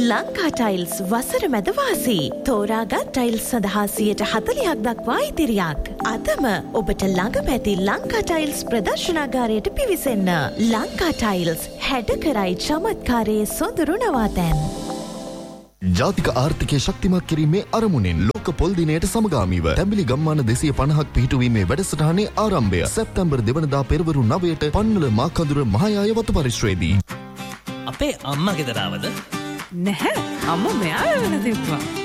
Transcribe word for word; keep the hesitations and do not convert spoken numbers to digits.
Lanka tiles වසර මැද වාසී. තෝරාගත් ටයිල්ස් සඳහා සියයට හතළිහක් දක්වා ඉතිරියක්. අදම ඔබට ළඟම ඇති ලංකා ටයිල්ස් ප්‍රදර්ශනාගාරයට පිවිසෙන්න. ලංකා ටයිල්ස් හැඩ කරයි චමත්කාරයේ සොඳුරු නවාතැන්. ජාතික ආර්ථිකය ශක්තිමත් කිරීමේ අරමුණෙන් ලෝක පොල් දිනයට සමගාමීව තැඹිලි ගම්මාන දෙසිය පනහක් පිහිටුවීමේ වැඩසටහනේ ආරම්භය සැප්තැම්බර් දෙවනදා පෙරවරු නවයට පන්නල මාකඳුර මහායාය වතු පරිශ්‍රයේදී. අපේ අම්මා ගෙදරවද? නැහැ. අම්මා මෙයා වෙන තිබ්බා.